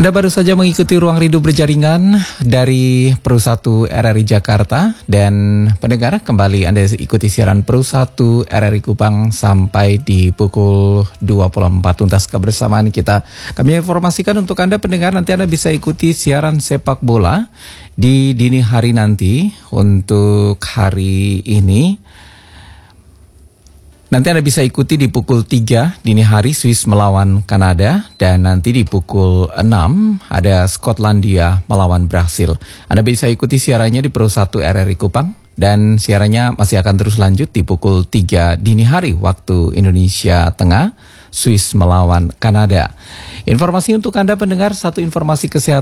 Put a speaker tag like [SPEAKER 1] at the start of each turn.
[SPEAKER 1] Anda baru saja mengikuti Ruang Rindu Berjaringan dari Pro 1 RRI Jakarta. Dan pendengar, kembali Anda ikuti siaran Pro 1 RRI Kupang sampai di pukul 24 tuntas kebersamaan kita. Kami informasikan untuk Anda pendengar, nanti Anda bisa ikuti siaran sepak bola di dini hari nanti. Untuk hari ini nanti Anda bisa ikuti di pukul 3 dini hari Swiss melawan Kanada. Dan nanti di pukul 6 ada Skotlandia melawan Brasil. Anda bisa ikuti siarannya di Pro 1 RRI Kupang. Dan siarannya masih akan terus lanjut di pukul 3 dini hari waktu Indonesia Tengah, Swiss melawan Kanada. Informasi untuk Anda pendengar, satu informasi kesehatan.